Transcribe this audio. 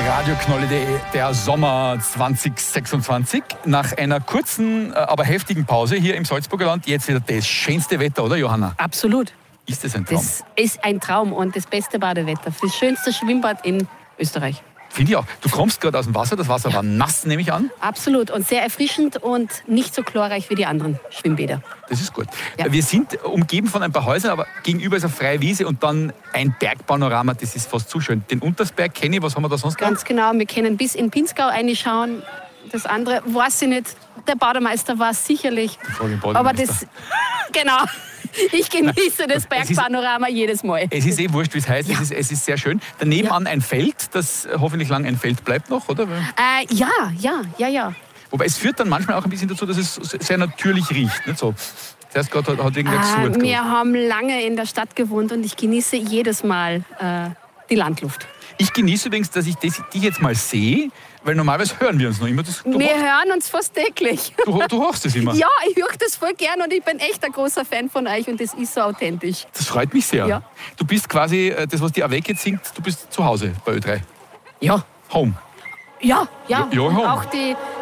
Radioknolle, der Sommer 2026. Nach einer kurzen, aber heftigen Pause hier im Salzburger Land jetzt wieder das schönste Wetter, oder Johanna? Absolut. Ist das ein Traum? Das ist ein Traum und das beste Badewetter. Das schönste Schwimmbad in Österreich. Finde ich auch. Du kommst gerade aus dem Wasser, das Wasser war nass, nehme ich an. Absolut und sehr erfrischend und nicht so chlorreich wie die anderen Schwimmbäder. Das ist gut. Ja. Wir sind umgeben von ein paar Häusern, aber gegenüber ist eine freie Wiese und dann ein Bergpanorama, das ist fast zu schön. Den Untersberg kenne ich, was haben wir da sonst Ganz genau, wir können bis in Pinzgau reinschauen. Das andere weiß ich nicht. Der Bademeister war es sicherlich. Aber das, genau, ich genieße das Bergpanorama jedes Mal. Es ist eh wurscht, wie es heißt. Ja. Es ist sehr schön. Daneben an ein Feld, das hoffentlich lang ein Feld bleibt noch, oder? Ja. Wobei es führt dann manchmal auch ein bisschen dazu, dass es sehr natürlich riecht. Nicht so. Das heißt, gerade hat irgendwer gesurrt. Wir haben lange in der Stadt gewohnt und ich genieße jedes Mal die Landluft. Ich genieße übrigens, dass ich dich jetzt mal sehe, weil normalerweise hören wir uns noch immer. Wir hören uns fast täglich. Du hörst es immer? Ja, ich höre das voll gern und ich bin echt ein großer Fan von euch und das ist so authentisch. Das freut mich sehr. Ja. Du bist quasi, das was die Avec jetzt singt, du bist zu Hause bei Ö3. Ja. Home. Ja. Ja, Und home. auch die